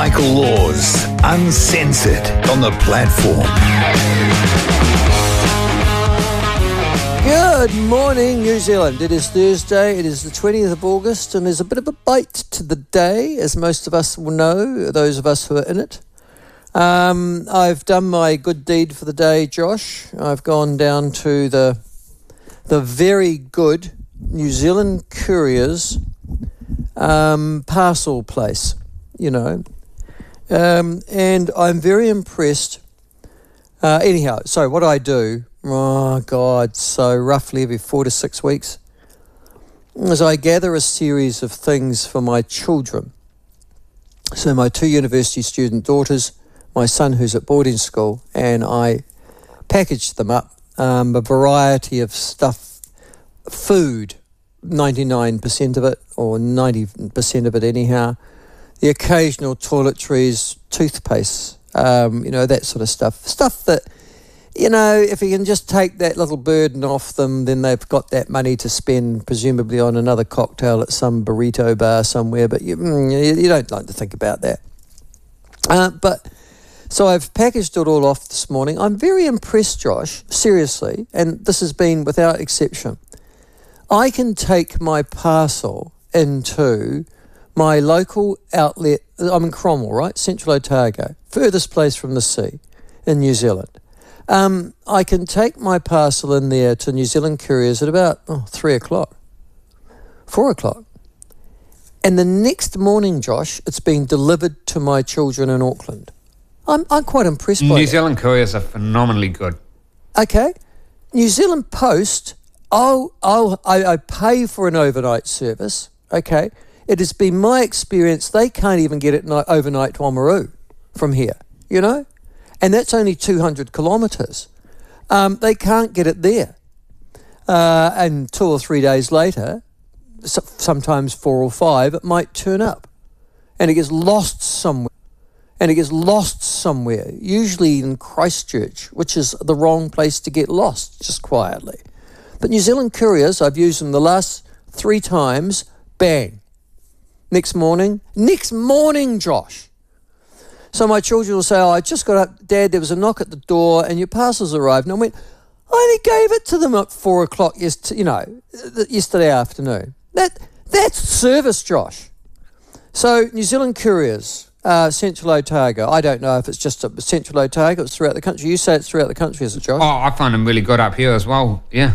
Michael Laws, uncensored on the platform. Good morning, New Zealand. It is Thursday, it is the 20th of August, and there's a bit of a bite to the day, as most of us will know, those of us who are in it. I've done my good deed for the day, Josh. I've gone down to the very good New Zealand Couriers parcel place, and I'm very impressed. Anyhow, so what I do, so roughly every 4 to 6 weeks, is I gather a series of things for my children. So my 2 university student daughters, my son who's at boarding school, and I package them up, a variety of stuff, food, 99% of it, or 90% of it anyhow, the occasional toiletries, toothpaste, that sort of stuff. Stuff that, if you can just take that little burden off them, then they've got that money to spend, presumably on another cocktail at some burrito bar somewhere, but you don't like to think about that. So I've packaged it all off this morning. I'm very impressed, Josh, seriously, and this has been without exception. I can take my parcel into my local outlet. I'm in Cromwell, right? Central Otago, furthest place from the sea in New Zealand. I can take my parcel in there to New Zealand Couriers at about 3 o'clock, 4 o'clock. And the next morning, Josh, it's being delivered to my children in Auckland. I'm quite impressed by that. New Zealand Couriers are phenomenally good. Okay. New Zealand Post, I pay for an overnight service, okay? It has been my experience, they can't even get it overnight to Oamaru from here, And that's only 200 kilometres. They can't get it there. And 2 or 3 days later, sometimes 4 or 5, it might turn up. And it gets lost somewhere. Usually in Christchurch, which is the wrong place to get lost, just quietly. But New Zealand Couriers, I've used them the last 3 times, bang. Next morning, Josh. So my children will say, I just got up, Dad, there was a knock at the door and your parcel's arrived. And I went, I only gave it to them at 4 o'clock yesterday afternoon. That's service, Josh. So New Zealand Couriers, Central Otago. I don't know if it's just Central Otago, it's throughout the country. You say it's throughout the country, is it, Josh? Oh, I find them really good up here as well, yeah.